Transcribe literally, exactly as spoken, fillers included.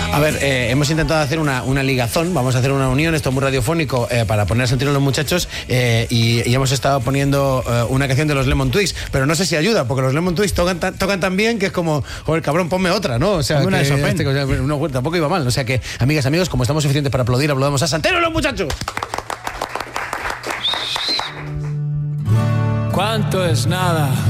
A ver, eh, hemos intentado hacer una, una ligazón, vamos a hacer una unión, esto es muy radiofónico, eh, para poner a sentir a los muchachos, eh, y, y hemos estado poniendo eh, una canción de los Lemon Twigs, pero no sé si ayuda, porque los Lemon Twigs tocan, ta, tocan tan bien que es como, joder, cabrón, ponme otra, ¿no? O sea, ponme una que, de Chopin. este, o sea, no, tampoco iba mal, o sea que, amigas, amigos, como estamos suficientes para aplaudir, aplaudamos a Santero y los muchachos. ¿Cuánto es nada?